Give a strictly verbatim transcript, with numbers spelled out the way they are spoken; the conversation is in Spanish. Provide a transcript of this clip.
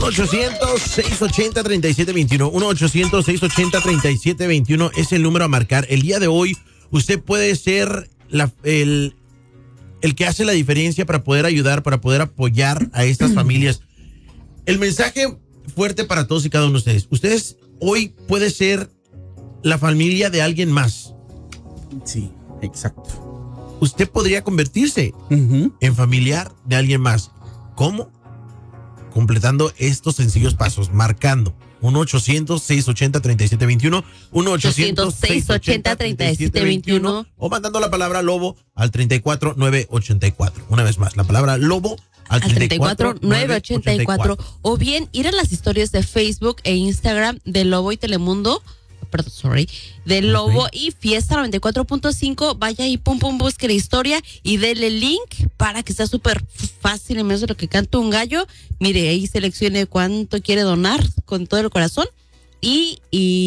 ochocientos, seiscientos ochenta, treinta y siete veintiuno. uno ochocientos, seiscientos ochenta, treinta y siete veintiuno es el número a marcar. El día de hoy usted puede ser la, el, el que hace la diferencia para poder ayudar, para poder apoyar a estas familias. El mensaje fuerte para todos y cada uno de ustedes. Ustedes hoy puede ser la familia de alguien más. Sí, exacto. Usted podría convertirse uh-huh. en familiar de alguien más. ¿Cómo? Completando estos sencillos pasos, marcando uno ochocientos, seiscientos ochenta, treinta y siete veintiuno, uno ochocientos, seiscientos ochenta, treinta y siete veintiuno o mandando la palabra lobo al treinta y cuatro, novecientos ochenta y cuatro. Una vez más, la palabra lobo al treinta y cuatro, novecientos ochenta y cuatro. O bien ir a las historias de Facebook e Instagram de Lobo y Telemundo, perdón, sorry, de Lobo okay. y Fiesta noventa y cuatro punto cinco. Vaya y pum pum, busque la historia y dele link para que sea súper fácil en medio de lo que canta un gallo. Mire, ahí seleccione cuánto quiere donar con todo el corazón y, y